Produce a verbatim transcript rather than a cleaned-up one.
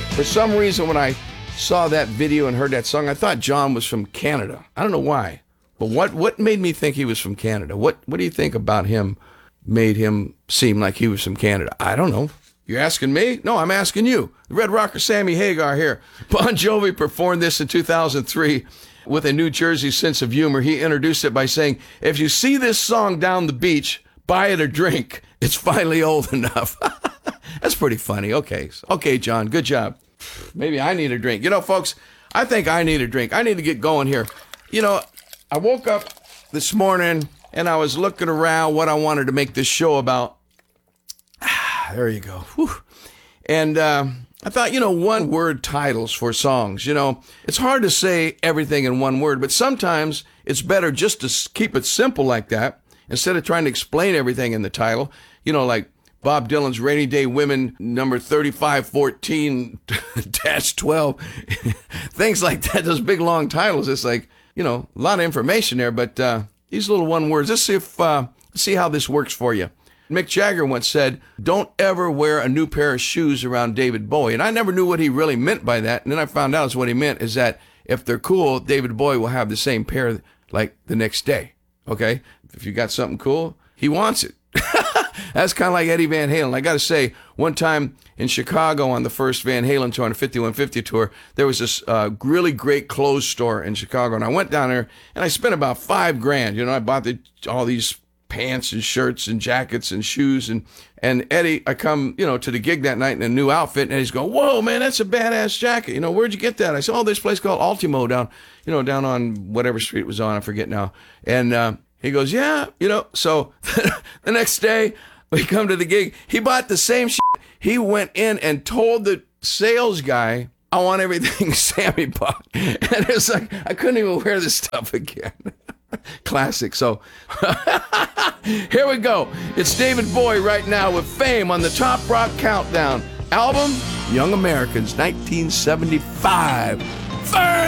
For some reason, when I saw that video and heard that song, I thought John was from Canada. I don't know why. But what, what made me think he was from Canada? What what do you think about him made him seem like he was from Canada? I don't know. You're asking me? No, I'm asking you. Red Rocker Sammy Hagar here. Bon Jovi performed this in two thousand three with a New Jersey sense of humor. He introduced it by saying, if you see this song down the beach, buy it a drink. It's finally old enough. That's pretty funny. Okay. Okay, John, good job. Maybe I need a drink. You know, folks, I think I need a drink. I need to get going here. You know, I woke up this morning and I was looking around what I wanted to make this show about. Ah, there you go. Whew. And uh, I thought, you know, one word titles for songs. You know, it's hard to say everything in one word, but sometimes it's better just to keep it simple like that instead of trying to explain everything in the title. You know, like Bob Dylan's Rainy Day Women, number thirty-five fourteen dash twelve. Things like that, those big long titles. It's like, you know, a lot of information there, but uh, these little one words, let's see if, uh, see how this works for you. Mick Jagger once said, don't ever wear a new pair of shoes around David Bowie. And I never knew what he really meant by that. And then I found out what he meant is that if they're cool, David Bowie will have the same pair like the next day. Okay? If you got something cool, he wants it. That's kind of like Eddie Van Halen. I got to say, one time in Chicago on the first Van Halen tour, on the fifty-one fifty tour, there was this uh, really great clothes store in Chicago. And I went down there and I spent about five grand. You know, I bought the, all these pants and shirts and jackets and shoes. And, and Eddie, I come, you know, to the gig that night in a new outfit. And he's going, whoa, man, that's a badass jacket. You know, where'd you get that? I said, oh, this place called Ultimo down, you know, down on whatever street it was on. I forget now. And uh, he goes, yeah, you know. So the next day, we come to the gig. He bought the same shit. He went in and told the sales guy, I want everything Sammy bought. And it's like, I couldn't even wear this stuff again. Classic. So here we go. It's David Bowie right now with Fame on the Top Rock Countdown. Album, Young Americans, nineteen seventy-five. Fame!